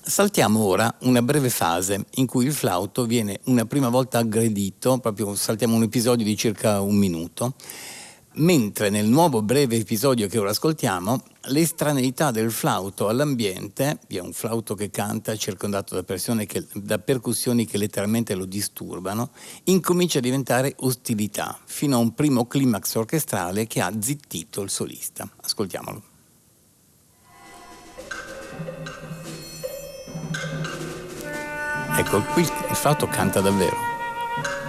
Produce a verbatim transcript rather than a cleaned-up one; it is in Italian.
Saltiamo ora una breve fase in cui il flauto viene una prima volta aggredito, proprio saltiamo un episodio di circa un minuto, mentre nel nuovo breve episodio che ora ascoltiamo l'estraneità del flauto all'ambiente, vi è un flauto che canta circondato da, persone che, da percussioni che letteralmente lo disturbano, incomincia a diventare ostilità, fino a un primo climax orchestrale che ha zittito il solista. Ascoltiamolo. Ecco, qui il flauto canta davvero.